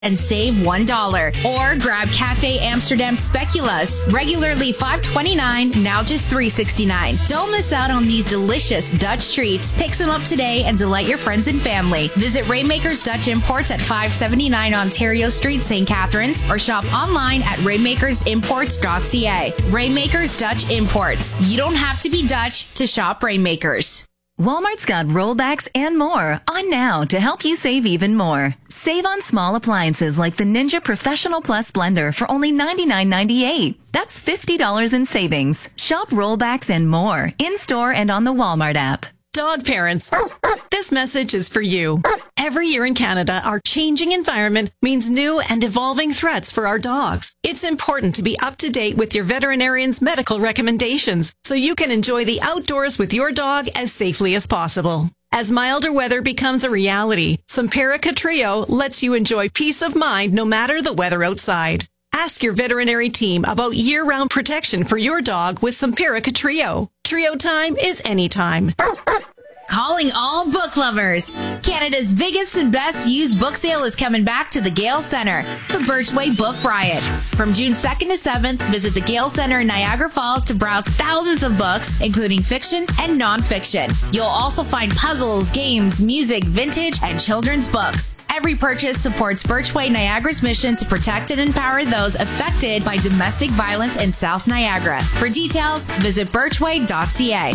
and save $1. Or grab Cafe Amsterdam Speculoos, regularly $5.29, now just $3.69. Don't miss out on these delicious Dutch treats. Pick some up today and delight your friends and family. Visit Rainmakers Dutch Imports at 579 Ontario Street, St. Catharines, or shop online at rainmakersimports.ca. Rainmakers Dutch Imports. You don't have to be Dutch to shop Rainmakers. Walmart's got rollbacks and more on now to help you save even more. Save on small appliances like the Ninja Professional Plus blender for only $99.98. That's $50 in savings. Shop rollbacks and more in-store and on the Walmart app. Dog parents, this message is for you. Every year in Canada, our changing environment means new and evolving threats for our dogs. It's important to be up to date with your veterinarian's medical recommendations so you can enjoy the outdoors with your dog as safely as possible. As milder weather becomes a reality, Simparica Trio lets you enjoy peace of mind no matter the weather outside. Ask your veterinary team about year-round protection for your dog with Simparica Trio. Trio time is anytime. Calling all book lovers. Canada's biggest and best used book sale is coming back to the Gale Centre, the Birchway Book Riot. From June 2nd to 7th, visit the Gale Centre in Niagara Falls to browse thousands of books, including fiction and nonfiction. You'll also find puzzles, games, music, vintage, and children's books. Every purchase supports Birchway Niagara's mission to protect and empower those affected by domestic violence in South Niagara. For details, visit birchway.ca.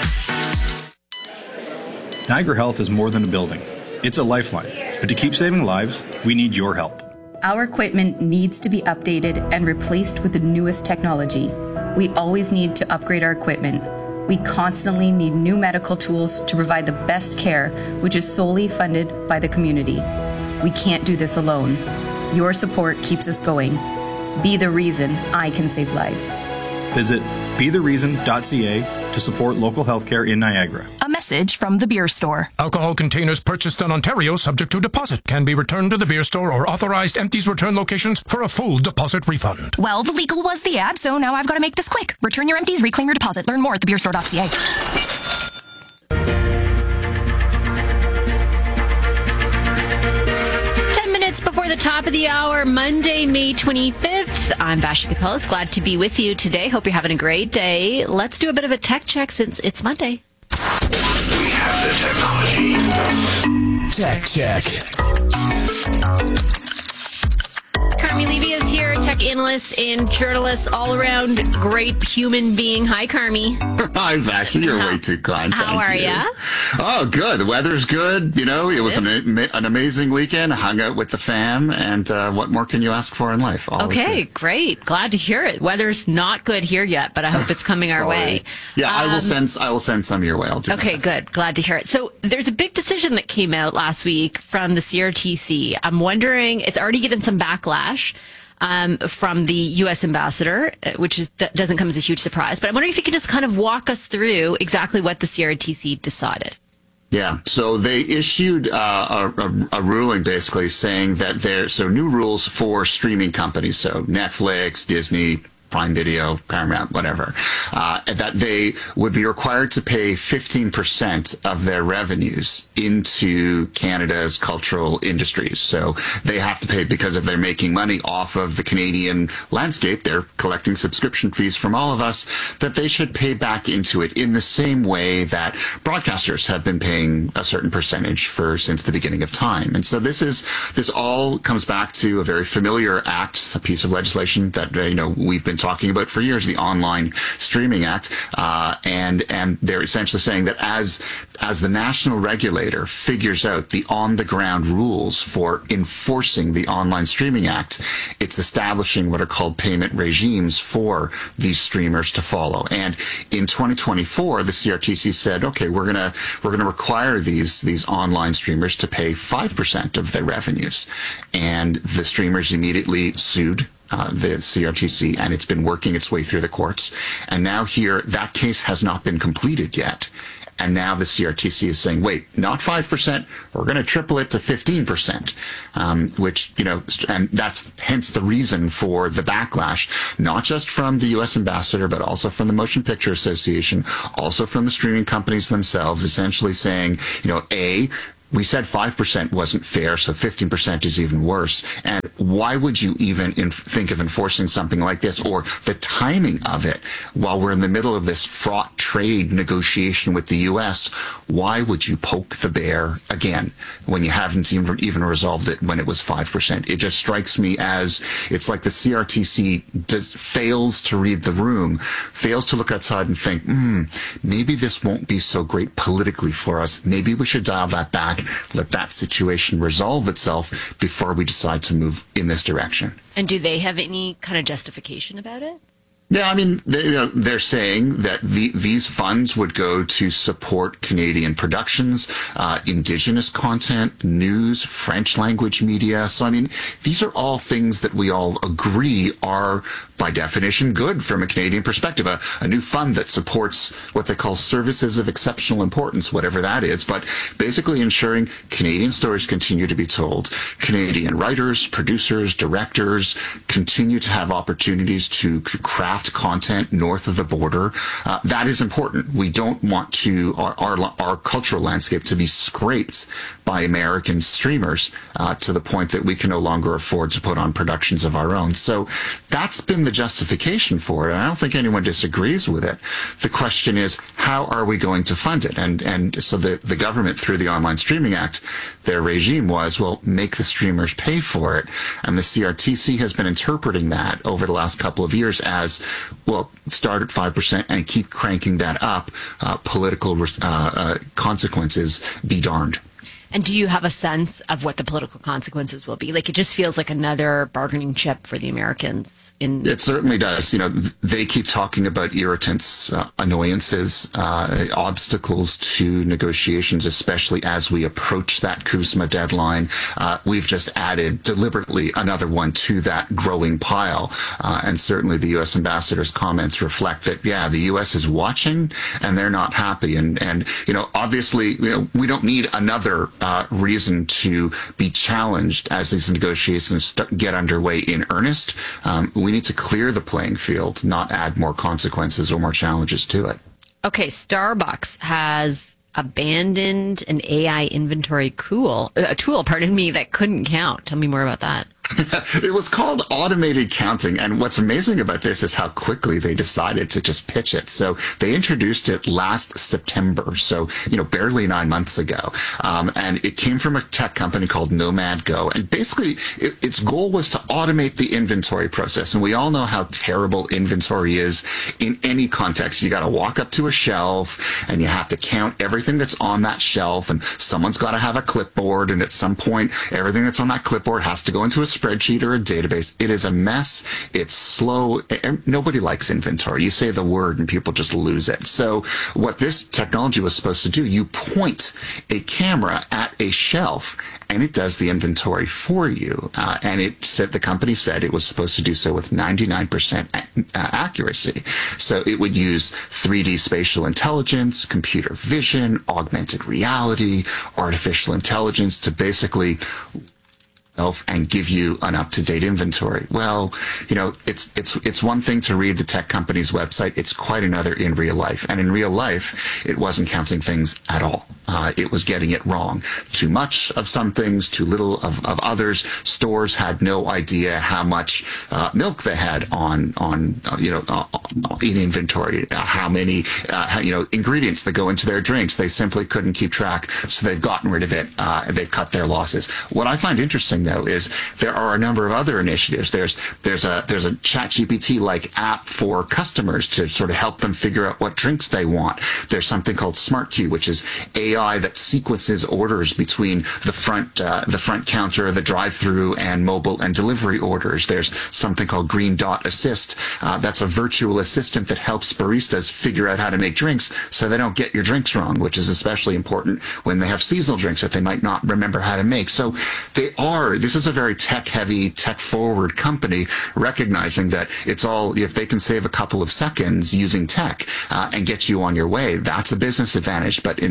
Niagara Health is more than a building. It's a lifeline. But to keep saving lives, we need your help. Our equipment needs to be updated and replaced with the newest technology. We always need to upgrade our equipment. We constantly need new medical tools to provide the best care, which is solely funded by the community. We can't do this alone. Your support keeps us going. Be the reason I can save lives. Visit bethereason.ca to support local healthcare in Niagara. A message from the beer store. Alcohol containers purchased in Ontario subject to deposit can be returned to the beer store or authorized empties return locations for a full deposit refund. Well, the legal was the ad, so now I've got to make this quick. Return your empties, reclaim your deposit. Learn more at thebeerstore.ca. 10 minutes before the top of the hour, Monday, May 25th. I'm Vashi Kapelis. Glad to be with you today. Hope you're having a great day. Let's do a bit of a tech check since it's Monday. We have the technology. Tech check. Carmi Levy is here, tech analyst and journalist, all around great human being. Hi, Carmi. Hi, Vashi. You're way too kind. How are ya? Oh, good. The weather's good. You know, it was an amazing weekend. Hung out with the fam, and what more can you ask for in life? Okay, great. Glad to hear it. Weather's not good here yet, but I hope it's coming our way. Yeah, I will send some your way. I'll do Okay, good. Glad to hear it. So there's a big decision that came out last week from the CRTC. I'm wondering, it's already getting some backlash from the U.S. ambassador, which doesn't come as a huge surprise. But I'm wondering if you could just kind of walk us through exactly what the CRTC decided. Yeah, so they issued a ruling basically saying that new rules for streaming companies, so Netflix, Disney, Prime Video, Paramount, whatever, that they would be required to pay 15% of their revenues into Canada's cultural industries. So they have to pay, because if they're making money off of the Canadian landscape, they're collecting subscription fees from all of us, that they should pay back into it in the same way that broadcasters have been paying a certain percentage since the beginning of time. And so this all comes back to a very familiar act, a piece of legislation that we've been talking about for years, the Online Streaming Act, and they're essentially saying that as the national regulator figures out the on-the-ground rules for enforcing the Online Streaming Act, it's establishing what are called payment regimes for these streamers to follow. And in 2024, the CRTC said, okay, we're gonna require these online streamers to pay 5% of their revenues, and the streamers immediately sued the CRTC, and it's been working its way through the courts. And now here, that case has not been completed yet. And now the CRTC is saying, wait, not 5%, we're going to triple it to 15%, and that's hence the reason for the backlash, not just from the U.S. ambassador, but also from the Motion Picture Association, also from the streaming companies themselves, essentially saying, we said 5% wasn't fair, so 15% is even worse. And why would you even think of enforcing something like this, or the timing of it while we're in the middle of this fraught trade negotiation with the U.S.? Why would you poke the bear again when you haven't even resolved it when it was 5%? It just strikes me as it's like the CRTC fails to read the room, fails to look outside and think, maybe this won't be so great politically for us. Maybe we should dial that back, let that situation resolve itself before we decide to move in this direction. And do they have any kind of justification about it? Yeah, I mean, they're saying that these funds would go to support Canadian productions, Indigenous content, news, French language media. So, I mean, these are all things that we all agree are, by definition, good from a Canadian perspective. A new fund that supports what they call services of exceptional importance, whatever that is, but basically ensuring Canadian stories continue to be told. Canadian writers, producers, directors continue to have opportunities to craft content north of the border. That is important. We don't want our cultural landscape to be scraped by American streamers to the point that we can no longer afford to put on productions of our own. So that's been the justification for it. And I don't think anyone disagrees with it. The question is, how are we going to fund it? And so the government, through the Online Streaming Act, their regime was, well, make the streamers pay for it. And the CRTC has been interpreting that over the last couple of years as, well, start at 5% and keep cranking that up. Political consequences be darned. And do you have a sense of what the political consequences will be? Like, it just feels like another bargaining chip for the Americans. It certainly does. You know, they keep talking about irritants, annoyances, obstacles to negotiations, especially as we approach that CUSMA deadline. We've just added deliberately another one to that growing pile. And certainly the U.S. ambassador's comments reflect that, yeah, the U.S. is watching and they're not happy. And you know, obviously, you know, we don't need another reason to be challenged as these negotiations get underway in earnest. We need to clear the playing field, not add more consequences or more challenges to it. Okay, Starbucks has abandoned an AI inventory tool, that couldn't count. Tell me more about that. It was called automated counting. And what's amazing about this is how quickly they decided to just pitch it. So they introduced it last September. So, you know, barely 9 months ago. And it came from a tech company called Nomad Go. And basically its goal was to automate the inventory process. And we all know how terrible inventory is in any context. You got to walk up to a shelf and you have to count everything that's on that shelf. And someone's got to have a clipboard. And at some point, everything that's on that clipboard has to go into a spreadsheet or a database. It is a mess. It's slow. Nobody likes inventory. You say the word and people just lose it. So what this technology was supposed to do, you point a camera at a shelf and it does the inventory for you. And it said, the company said it was supposed to do so with 99% accuracy. So it would use 3D spatial intelligence, computer vision, augmented reality, artificial intelligence to basically and give you an up-to-date inventory. Well, you know, it's one thing to read the tech company's website. It's quite another in real life. And in real life, it wasn't counting things at all. It was getting it wrong. Too much of some things, too little of others. Stores had no idea how much milk they had in inventory, how many ingredients that go into their drinks. They simply couldn't keep track, so they've gotten rid of it. They've cut their losses. What I find interesting, though, is there are a number of other initiatives. There's a ChatGPT like app for customers to sort of help them figure out what drinks they want. There's something called SmartQueue, which is AI that sequences orders between the front counter, the drive-through, and mobile and delivery orders. There's something called Green Dot Assist. That's a virtual assistant that helps baristas figure out how to make drinks so they don't get your drinks wrong, which is especially important when they have seasonal drinks that they might not remember how to make. So this is a very tech-heavy, tech-forward company, recognizing that it's all, if they can save a couple of seconds using tech and get you on your way, that's a business advantage. But in this case,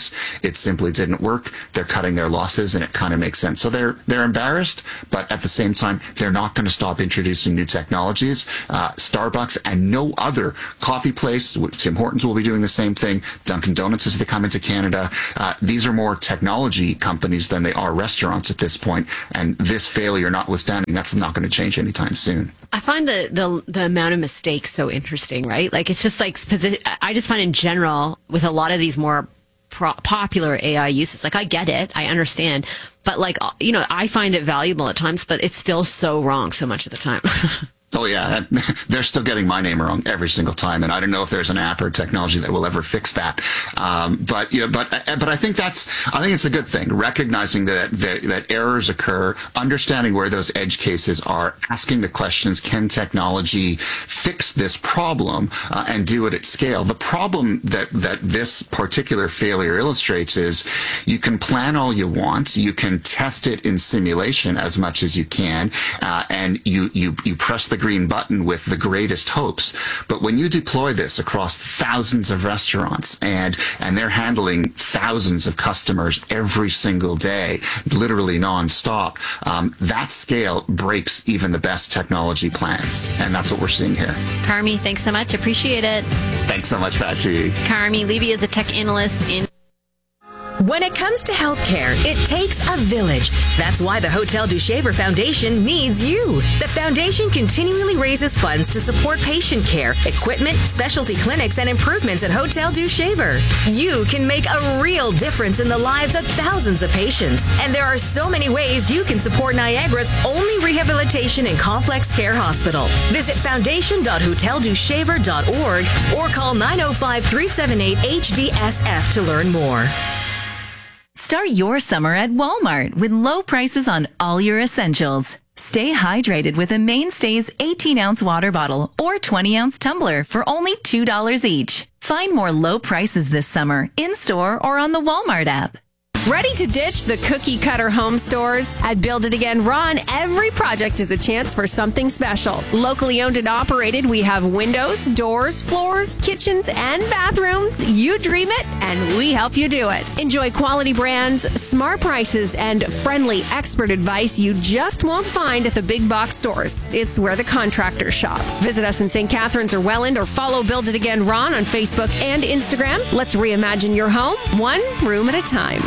case, it simply didn't work. They're cutting their losses, and it kind of makes sense. So they're embarrassed, but at the same time, they're not going to stop introducing new technologies. Starbucks and no other coffee place, Tim Hortons will be doing the same thing. Dunkin' Donuts as they come into Canada. These are more technology companies than they are restaurants at this point. And this failure notwithstanding, that's not going to change anytime soon. I find the amount of mistakes so interesting, right? Like, it's just like, I just find in general with a lot of these more popular AI uses, like, I get it, I understand, but like, you know, I find it valuable at times, but it's still so wrong so much of the time. Oh, yeah. They're still getting my name wrong every single time. And I don't know if there's an app or technology that will ever fix that. But I think it's a good thing, recognizing that errors occur, understanding where those edge cases are, asking the questions, can technology fix this problem and do it at scale? The problem that this particular failure illustrates is you can plan all you want. You can test it in simulation as much as you can. And you press the green button with the greatest hopes. But when you deploy this across thousands of restaurants and they're handling thousands of customers every single day, literally nonstop, that scale breaks even the best technology plans. And that's what we're seeing here. Carmi, thanks so much. Appreciate it. Thanks so much, Patsy. Carmi Levy is a tech analyst in... When it comes to healthcare, it takes a village. That's why the Hotel du Shaver Foundation needs you. The foundation continually raises funds to support patient care, equipment, specialty clinics, and improvements at Hotel du Shaver. You can make a real difference in the lives of thousands of patients. And there are so many ways you can support Niagara's only rehabilitation and complex care hospital. Visit foundation.hoteldushaver.org or call 905-378-HDSF to learn more. Start your summer at Walmart with low prices on all your essentials. Stay hydrated with a Mainstays 18-ounce water bottle or 20-ounce tumbler for only $2 each. Find more low prices this summer in-store or on the Walmart app. Ready to ditch the cookie cutter home stores? At Build It Again Ron, every project is a chance for something special. Locally owned and operated, we have windows, doors, floors, kitchens, and bathrooms. You dream it, and we help you do it. Enjoy quality brands, smart prices, and friendly expert advice you just won't find at the big box stores. It's where the contractors shop. Visit us in St. Catharines or Welland or follow Build It Again Ron on Facebook and Instagram. Let's reimagine your home, one room at a time.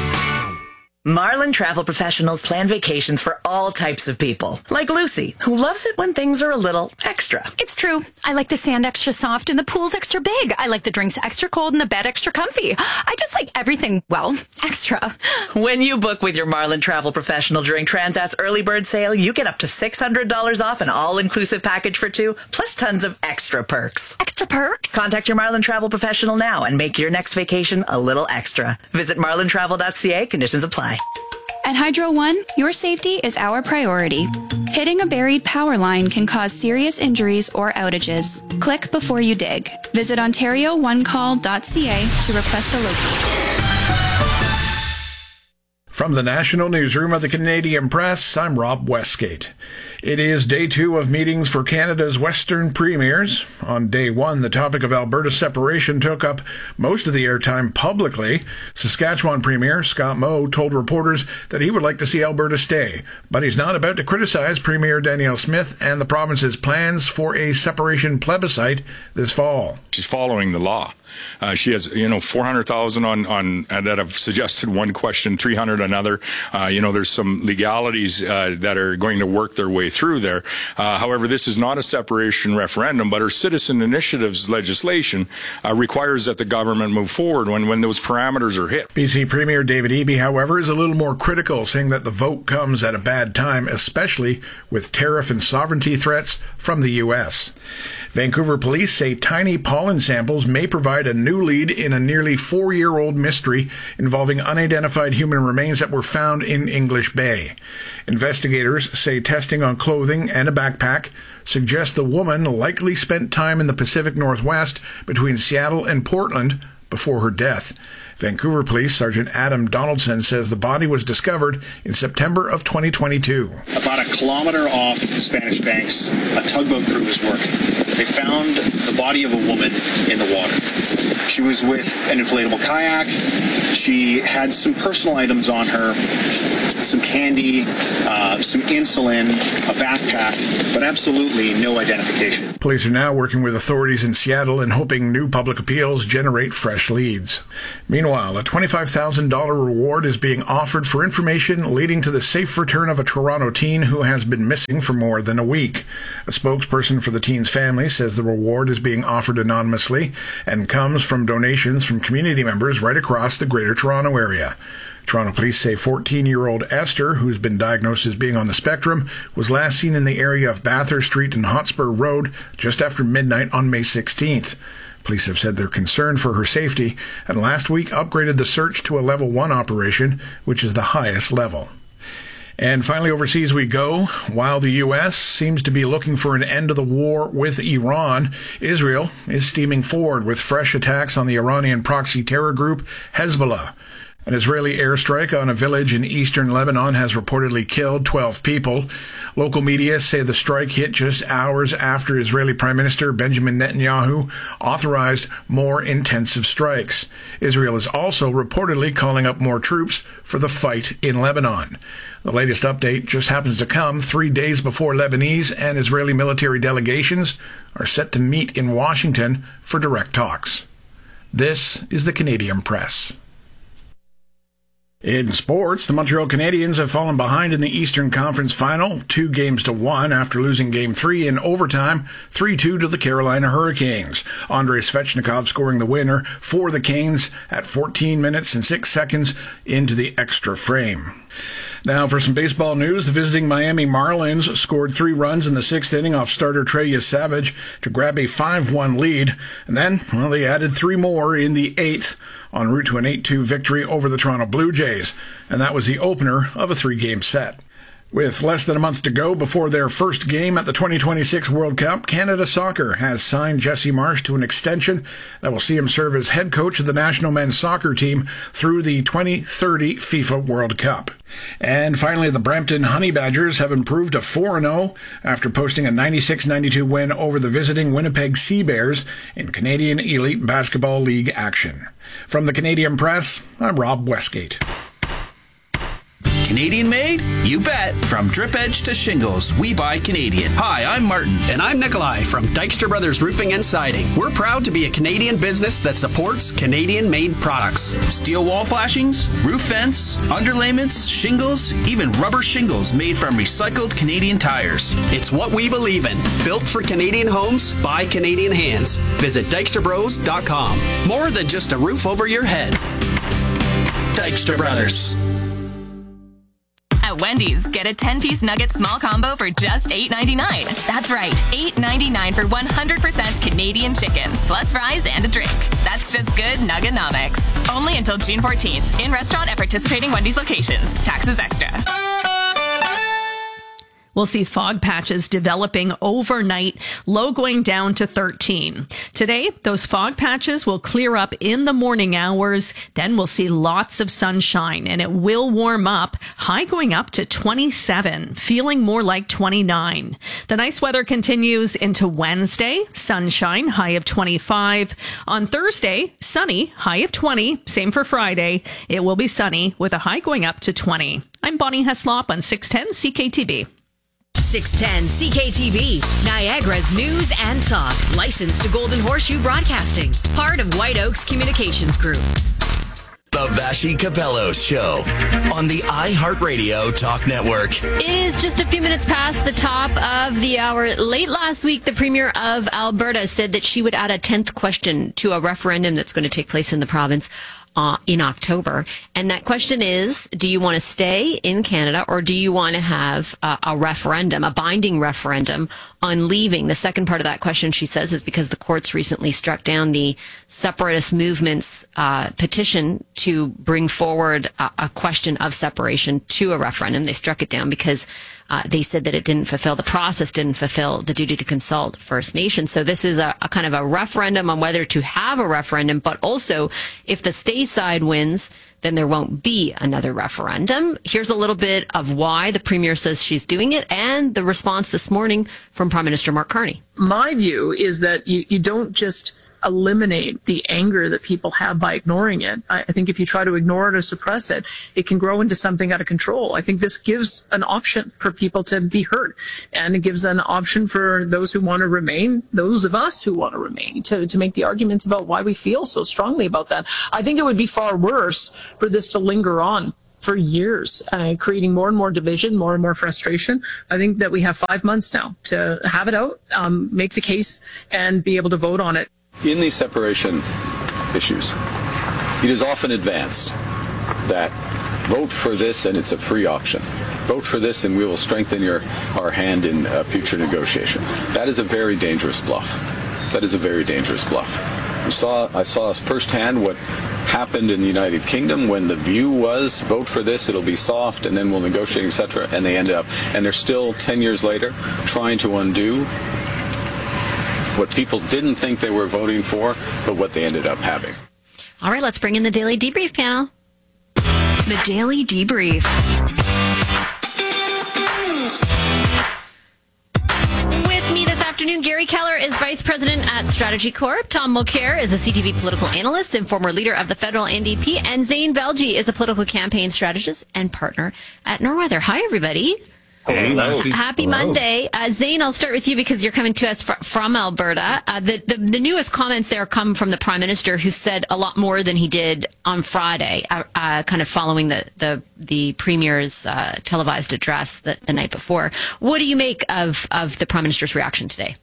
Marlin Travel Professionals plan vacations for all types of people. Like Lucy, who loves it when things are a little extra. It's true. I like the sand extra soft and the pool's extra big. I like the drinks extra cold and the bed extra comfy. I just like everything, well, extra. When you book with your Marlin Travel Professional during Transat's early bird sale, you get up to $600 off an all-inclusive package for two, plus tons of extra perks. Extra perks? Contact your Marlin Travel Professional now and make your next vacation a little extra. Visit marlintravel.ca. Conditions apply. At Hydro One, your safety is our priority. Hitting a buried power line can cause serious injuries or outages. Click before you dig. Visit OntarioOneCall.ca to request a locator. From the National Newsroom of the Canadian Press, I'm Rob Westgate. It is day 2 of meetings for Canada's Western premiers. On day 1, the topic of Alberta separation took up most of the airtime publicly. Saskatchewan Premier Scott Moe told reporters that he would like to see Alberta stay, but he's not about to criticize Premier Danielle Smith and the province's plans for a separation plebiscite this fall. She's following the law. She has, 400,000 on that have suggested one question, 300 another. There's some legalities that are going to work their way through there. However, this is not a separation referendum, but her citizen initiatives legislation requires that the government move forward when those parameters are hit. BC Premier David Eby, however, is a little more critical, saying that the vote comes at a bad time, especially with tariff and sovereignty threats from the U.S. Vancouver police say tiny pollen samples may provide a new lead in a nearly 4-year-old mystery involving unidentified human remains that were found in English Bay. Investigators say testing on clothing and a backpack suggests the woman likely spent time in the Pacific Northwest between Seattle and Portland before her death. Vancouver Police Sergeant Adam Donaldson says the body was discovered in September of 2022. About a kilometer off the Spanish Banks, a tugboat crew was working. They found the body of a woman in the water. She was with an inflatable kayak. She had some personal items on her, some candy, some insulin, a backpack, but absolutely no identification. Police are now working with authorities in Seattle and hoping new public appeals generate fresh leads. Meanwhile, a $25,000 reward is being offered for information leading to the safe return of a Toronto teen who has been missing for more than a week. A spokesperson for the teen's family says the reward is being offered anonymously and comes from donations from community members right across the Greater Toronto area. Toronto police say 14-year-old Esther, who's been diagnosed as being on the spectrum, was last seen in the area of Bathurst Street and Hotspur Road just after midnight on May 16th. Police have said they're concerned for her safety and last week upgraded the search to a Level 1 operation, which is the highest level. And finally, overseas we go. While the U.S. seems to be looking for an end to the war with Iran, Israel is steaming forward with fresh attacks on the Iranian proxy terror group Hezbollah. An Israeli airstrike on a village in eastern Lebanon has reportedly killed 12 people. Local media say the strike hit just hours after Israeli Prime Minister Benjamin Netanyahu authorized more intensive strikes. Israel is also reportedly calling up more troops for the fight in Lebanon. The latest update just happens to come 3 days before Lebanese and Israeli military delegations are set to meet in Washington for direct talks. This is the Canadian Press. In sports, the Montreal Canadiens have fallen behind in the Eastern Conference Final, 2-1 after losing Game 3 in overtime, 3-2 to the Carolina Hurricanes. Andrei Svechnikov scoring the winner for the Canes at 14 minutes and 6 seconds into the extra frame. Now for some baseball news, the visiting Miami Marlins scored 3 runs in the 6th inning off starter Trey Yesavage to grab a 5-1 lead, and then, they added 3 more in the 8th en route to an 8-2 victory over the Toronto Blue Jays, and that was the opener of a 3-game set. With less than a month to go before their first game at the 2026 World Cup, Canada Soccer has signed Jesse Marsch to an extension that will see him serve as head coach of the national men's soccer team through the 2030 FIFA World Cup. And finally, the Brampton Honey Badgers have improved to 4-0 after posting a 96-92 win over the visiting Winnipeg Sea Bears in Canadian Elite Basketball League action. From the Canadian Press, I'm Rob Westgate. Canadian made? You bet. From drip edge to shingles, we buy Canadian. Hi, I'm Martin. And I'm Nikolai from Dykstra Brothers Roofing and Siding. We're proud to be a Canadian business that supports Canadian-made products. Steel wall flashings, roof vents, underlayments, shingles, even rubber shingles made from recycled Canadian tires. It's what we believe in. Built for Canadian homes by Canadian hands. Visit DykstraBros.com. More than just a roof over your head. Dykstra Brothers. At Wendy's, get a 10-piece nugget small combo for just $8.99. That's right, $8.99 for 100% Canadian chicken, plus fries and a drink. That's just good Nuggenomics. Only until June 14th. In restaurant at participating Wendy's locations. Taxes extra. We'll see fog patches developing overnight, low going down to 13. Today, those fog patches will clear up in the morning hours. Then we'll see lots of sunshine and it will warm up, high going up to 27, feeling more like 29. The nice weather continues into Wednesday, sunshine, high of 25. On Thursday, sunny, high of 20. Same for Friday. It will be sunny with a high going up to 20. I'm Bonnie Heslop on 610 CKTB. 610 CKTV, Niagara's news and talk. Licensed to Golden Horseshoe Broadcasting. Part of White Oaks Communications Group. The Vashi Capello Show on the iHeartRadio Talk Network. It is just a few minutes past the top of the hour. Late last week, the Premier of Alberta said that she would add a 10th question to a referendum that's going to take place in the province in October. And that question is, do you want to stay in Canada or do you want to have a referendum, a binding referendum on leaving? The second part of that question, she says, is because the courts recently struck down the separatist movement's petition to bring forward a question of separation to a referendum. They struck it down because they said that it didn't fulfill, the process didn't fulfill the duty to consult First Nations. So this is a kind of a referendum on whether to have a referendum, but also if the state side wins, then there won't be another referendum. Here's a little bit of why the Premier says she's doing it and the response this morning from Prime Minister Mark Carney. My view is that you don't just eliminate the anger that people have by ignoring it. I think if you try to ignore it or suppress it, it can grow into something out of control. I think this gives an option for people to be heard, and it gives an option for those who want to remain, those of us who want to remain, to make the arguments about why we feel so strongly about that. I think it would be far worse for this to linger on for years, creating more and more division, more and more frustration. I think that we have 5 months now to have it out, make the case, and be able to vote on it. In these separation issues, it is often advanced that vote for this and it's a free option. Vote for this and we will strengthen our hand in future negotiation. That is a very dangerous bluff. That is a very dangerous bluff. I saw firsthand what happened in the United Kingdom when the view was vote for this, it'll be soft, and then we'll negotiate, etc. And they end up, and they're still 10 years later trying to undo what people didn't think they were voting for, but what they ended up having. All right, let's bring in the Daily Debrief panel. The Daily Debrief. With me this afternoon, Gary Keller is Vice President at Strategy Corp. Tom Mulcair is a CTV political analyst and former leader of the federal NDP. And Zane Velji is a political campaign strategist and partner at Norweather. Hi, everybody. Hello. Happy Monday. Zane, I'll start with you because you're coming to us from Alberta. The newest comments there come from the Prime Minister, who said a lot more than he did on Friday, kind of following the Premier's televised address the night before. What do you make of the Prime Minister's reaction today?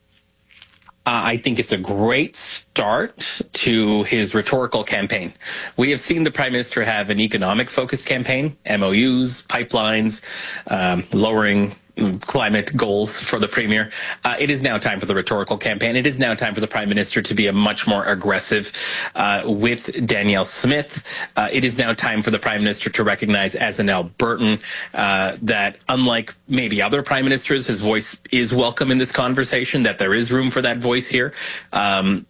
I think it's a great start to his rhetorical campaign. We have seen the Prime Minister have an economic-focused campaign, MOUs, pipelines, lowering climate goals for the Premier. It is now time for the rhetorical campaign. It is now time for the Prime Minister to be a much more aggressive with Danielle Smith. It is now time for the Prime Minister to recognize as an Albertan that unlike maybe other Prime Ministers, his voice is welcome in this conversation, that there is room for that voice here. And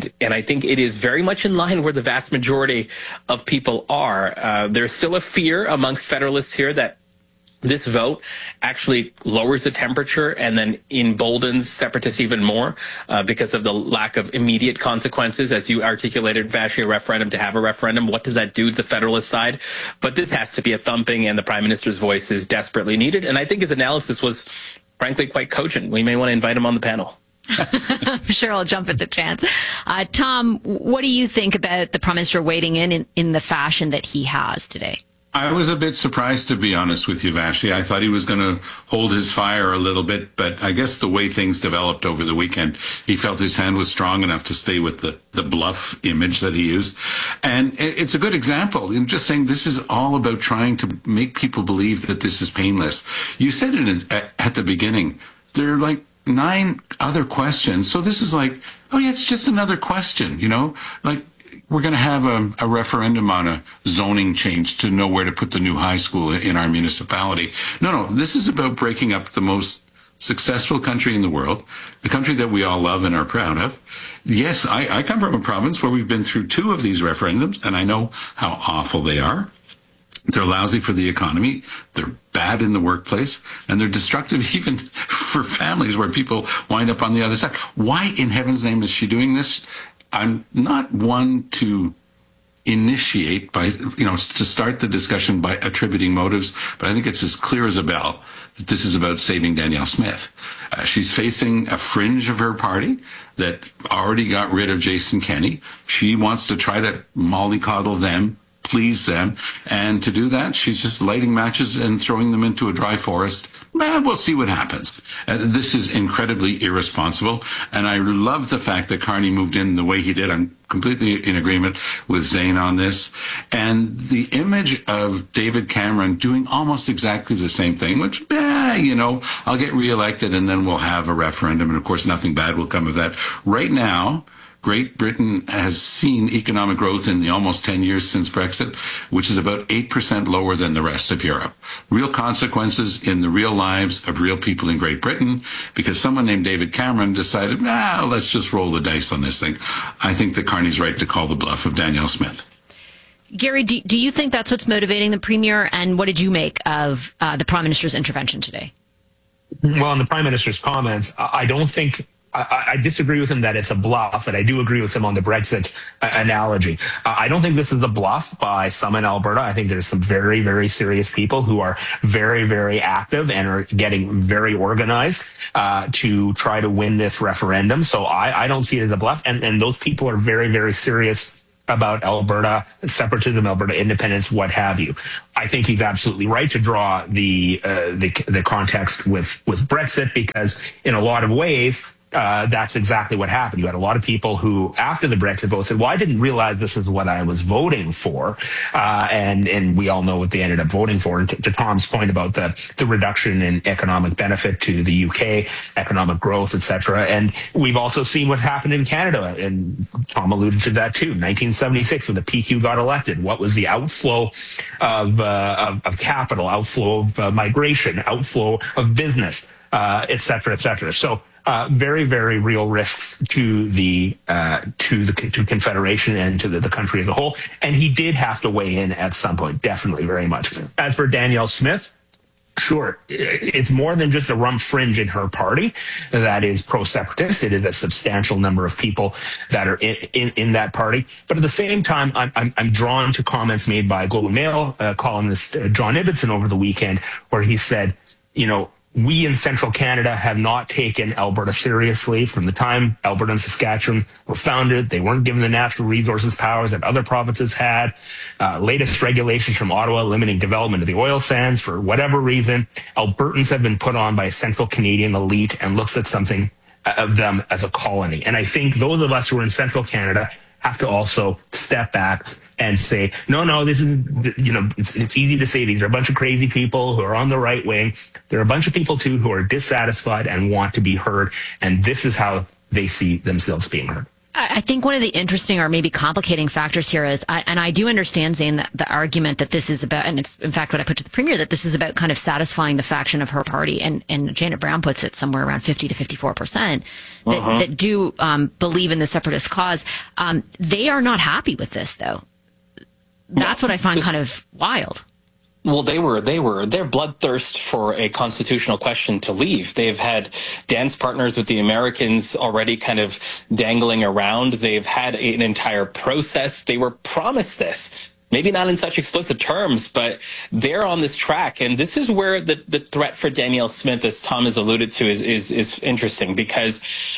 I think it is very much in line where the vast majority of people are. There's still a fear amongst Federalists here that this vote actually lowers the temperature and then emboldens separatists even more because of the lack of immediate consequences. As you articulated, Vashi, a referendum to have a referendum. What does that do to the Federalist side? But this has to be a thumping, and the Prime Minister's voice is desperately needed. And I think his analysis was, frankly, quite cogent. We may want to invite him on the panel. I'm sure I'll jump at the chance. Tom, what do you think about the Prime Minister wading in the fashion that he has today? I was a bit surprised, to be honest with you, Vashi. I thought he was going to hold his fire a little bit, but I guess the way things developed over the weekend, he felt his hand was strong enough to stay with the bluff image that he used. And it's a good example in just saying this is all about trying to make people believe that this is painless. You said it at the beginning. There are like 9 other questions. So this is like, oh yeah, it's just another question, you know, like, we're going to have a referendum on a zoning change to know where to put the new high school in our municipality. No, this is about breaking up the most successful country in the world, the country that we all love and are proud of. Yes, I come from a province where we've been through 2 of these referendums, and I know how awful they are. They're lousy for the economy, they're bad in the workplace, and they're destructive even for families where people wind up on the other side. Why in heaven's name is she doing this? I'm not one to initiate to start the discussion by attributing motives, but I think it's as clear as a bell that this is about saving Danielle Smith. She's facing a fringe of her party that already got rid of Jason Kenney. She wants to try to mollycoddle them, please them, and to do that, she's just lighting matches and throwing them into a dry forest. We'll see what happens. This is incredibly irresponsible, and I love the fact that Carney moved in the way he did. I'm completely in agreement with Zane on this. And the image of David Cameron doing almost exactly the same thing, which, I'll get reelected and then we'll have a referendum, and of course nothing bad will come of that. Right now, Great Britain has seen economic growth in the almost 10 years since Brexit, which is about 8% lower than the rest of Europe. Real consequences in the real lives of real people in Great Britain, because someone named David Cameron decided, let's just roll the dice on this thing. I think that Carney's right to call the bluff of Danielle Smith. Gary, do you think that's what's motivating the Premier, and what did you make of the Prime Minister's intervention today? Well, in the Prime Minister's comments, I don't think I disagree with him that it's a bluff, but I do agree with him on the Brexit analogy. I don't think this is a bluff by some in Alberta. I think there's some very, very serious people who are very, very active and are getting very organized to try to win this referendum. So I don't see it as a bluff. And those people are very, very serious about Alberta separatism, Alberta independence, what have you. I think he's absolutely right to draw the context with Brexit, because in a lot of ways, that's exactly what happened. You had a lot of people who, after the Brexit vote, said, well, I didn't realize this is what I was voting for. And we all know what they ended up voting for. And to Tom's point about the reduction in economic benefit to the UK, economic growth, etc. And we've also seen what happened in Canada. And Tom alluded to that too. 1976, when the PQ got elected, what was the outflow of capital, outflow of migration, outflow of business, et cetera, et cetera. So, very, very real risks to Confederation and to the country as a whole. And he did have to weigh in at some point, definitely, very much. As for Danielle Smith, sure, it's more than just a rump fringe in her party that is pro-separatist. It is a substantial number of people that are in that party. But at the same time, I'm drawn to comments made by Globe and Mail columnist John Ibbitson over the weekend, where he said, we in central Canada have not taken Alberta seriously from the time Alberta and Saskatchewan were founded. They weren't given the natural resources powers that other provinces had. Latest regulations from Ottawa limiting development of the oil sands for whatever reason. Albertans have been put on by a central Canadian elite and looks at something of them as a colony. And I think those of us who are in central Canada have to also step back and say, no, this is, it's easy to say these are a bunch of crazy people who are on the right wing. There are a bunch of people too who are dissatisfied and want to be heard. And this is how they see themselves being heard. I think one of the interesting or maybe complicating factors here is, and I do understand, Zane, that the argument that this is about, and it's in fact what I put to the Premier, that this is about kind of satisfying the faction of her party, and Janet Brown puts it somewhere around 50 to 54% that do believe in the separatist cause. They are not happy with this, though. That's what I find kind of wild. Well, their bloodthirst for a constitutional question to leave. They've had dance partners with the Americans already kind of dangling around. They've had an entire process. They were promised this. Maybe not in such explicit terms, but they're on this track. And this is where the threat for Danielle Smith, as Tom has alluded to, is interesting, because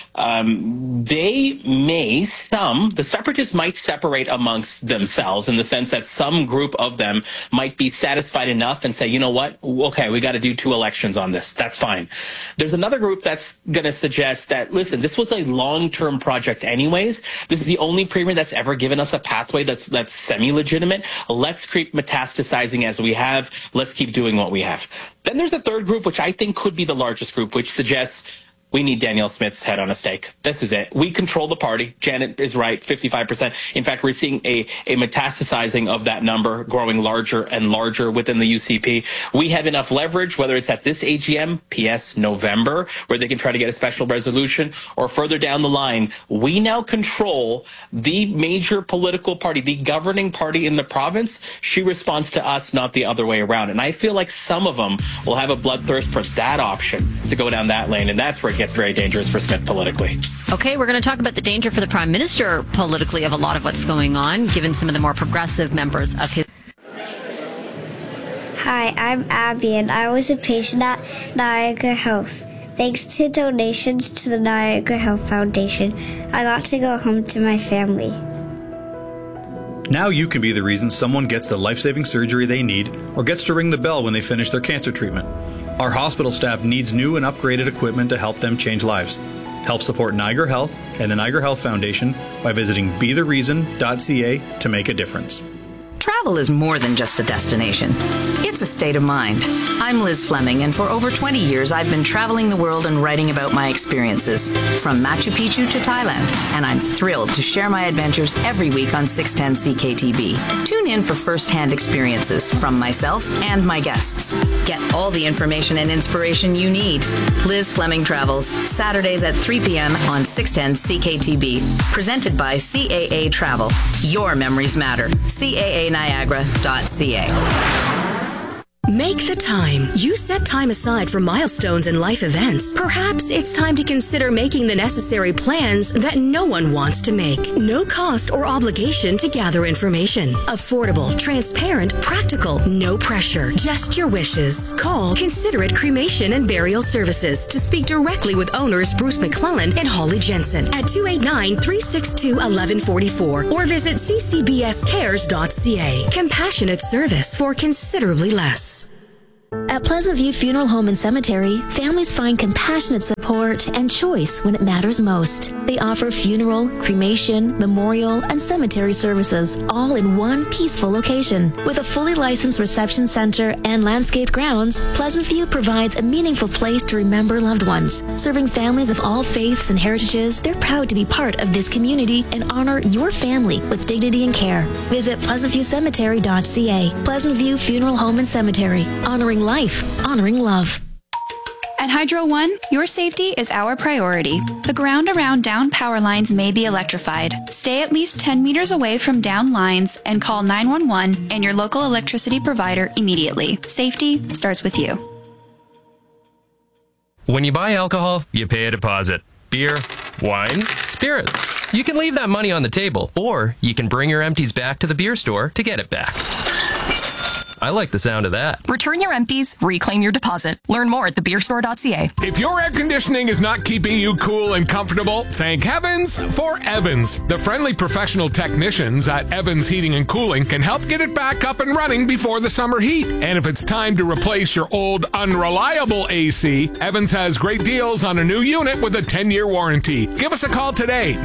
the separatists might separate amongst themselves in the sense that some group of them might be satisfied enough and say, you know what, okay, we got to do 2 elections on this. That's fine. There's another group that's going to suggest that, listen, this was a long-term project anyways. This is the only premier that's ever given us a pathway that's semi-legitimate. Let's keep metastasizing as we have. Let's keep doing what we have. Then there's a third group, which I think could be the largest group, which suggests we need Danielle Smith's head on a stake. This is it. We control the party. Janet is right, 55%. In fact, we're seeing a metastasizing of that number, growing larger and larger within the UCP. We have enough leverage, whether it's at this AGM, PS November, where they can try to get a special resolution, or further down the line. We now control the major political party, the governing party in the province. She responds to us, not the other way around. And I feel like some of them will have a bloodthirst for that option to go down that lane, and that's where it gets very dangerous for Smith politically. Okay, we're going to talk about the danger for the Prime Minister politically of a lot of what's going on, given some of the more progressive members of his... Hi, I'm Abby, and I was a patient at Niagara Health. Thanks to donations to the Niagara Health Foundation, I got to go home to my family. Now you can be the reason someone gets the life-saving surgery they need or gets to ring the bell when they finish their cancer treatment. Our hospital staff needs new and upgraded equipment to help them change lives. Help support Niagara Health and the Niagara Health Foundation by visiting bethereason.ca to make a difference. Travel is more than just a destination. It's a state of mind. I'm Liz Fleming, and for over 20 years, I've been traveling the world and writing about my experiences, from Machu Picchu to Thailand, and I'm thrilled to share my adventures every week on 610 CKTB. Tune in for first-hand experiences from myself and my guests. Get all the information and inspiration you need. Liz Fleming Travels, Saturdays at 3 p.m. on 610 CKTB. Presented by CAA Travel. Your memories matter. CAANiagara.ca. Make the time. You set time aside for milestones and life events. Perhaps it's time to consider making the necessary plans that no one wants to make. No cost or obligation to gather information. Affordable, transparent, practical, no pressure. Just your wishes. Call Considerate Cremation and Burial Services to speak directly with owners Bruce McClellan and Holly Jensen at 289-362-1144 or visit ccbscares.ca. Compassionate service for considerably less. At Pleasant View Funeral Home and Cemetery, families find compassionate support and choice when it matters most. They offer funeral, cremation, memorial, and cemetery services, all in one peaceful location. With a fully licensed reception center and landscaped grounds, Pleasant View provides a meaningful place to remember loved ones. Serving families of all faiths and heritages, they're proud to be part of this community and honor your family with dignity and care. Visit pleasantviewcemetery.ca. Pleasant View Funeral Home and Cemetery, honoring life, honoring love. At Hydro One, your safety is our priority. The ground around down power lines may be electrified. Stay at least 10 meters away from down lines and call 911 and your local electricity provider immediately. Safety starts with you. When you buy alcohol, you pay a deposit. Beer, wine, spirits. You can leave that money on the table, or you can bring your empties back to the beer store to get it back. I like the sound of that. Return your empties, reclaim your deposit. Learn more at thebeerstore.ca. If your air conditioning is not keeping you cool and comfortable, thank heavens for Evans. The friendly professional technicians at Evans Heating and Cooling can help get it back up and running before the summer heat. And if it's time to replace your old unreliable AC, Evans has great deals on a new unit with a 10-year warranty. Give us a call today,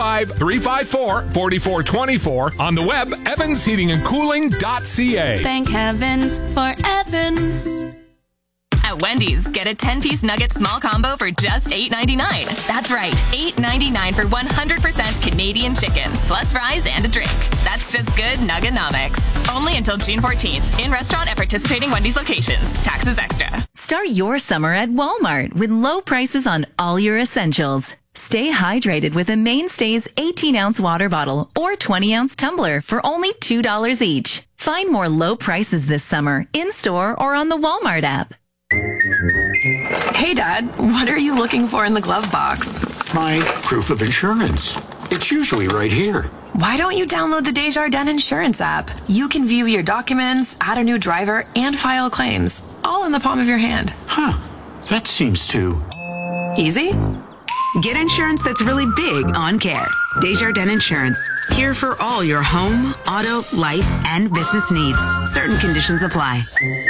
905-354-4424, on the web, evansheatingandcooling.ca. Thank heavens for Evans. At Wendy's, get a 10-piece nugget small combo for just $8.99. That's right, $8.99 for 100% Canadian chicken, plus fries and a drink. That's just good Nuggenomics. Only until June 14th. In restaurant at participating Wendy's locations. Taxes extra. Start your summer at Walmart with low prices on all your essentials. Stay hydrated with a Mainstays 18-ounce water bottle or 20-ounce tumbler for only $2 each. Find more low prices this summer in-store or on the Walmart app. Hey, Dad, what are you looking for in the glove box? My proof of insurance. It's usually right here. Why don't you download the Desjardins Insurance app? You can view your documents, add a new driver, and file claims, all in the palm of your hand. Huh. That seems too... easy? Get insurance that's really big on care. Desjardins Insurance. Here for all your home, auto, life, and business needs. Certain conditions apply.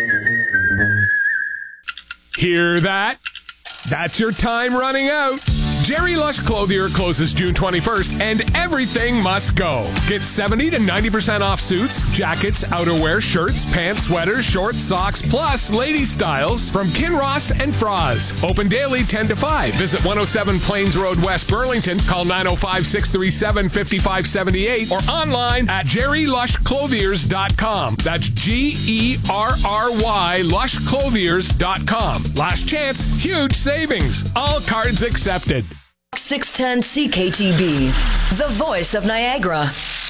Hear that? That's your time running out. Jerry Lush Clothier closes June 21st, and everything must go. Get 70 to 90% off suits, jackets, outerwear, shirts, pants, sweaters, shorts, socks, plus lady styles from Kinross and Froz. Open daily 10 to 5. Visit 107 Plains Road, West Burlington. Call 905-637-5578 or online at jerrylushclothiers.com. That's Gerry lushclothiers.com. Last chance, huge savings. All cards accepted. 610 CKTB, the voice of Niagara.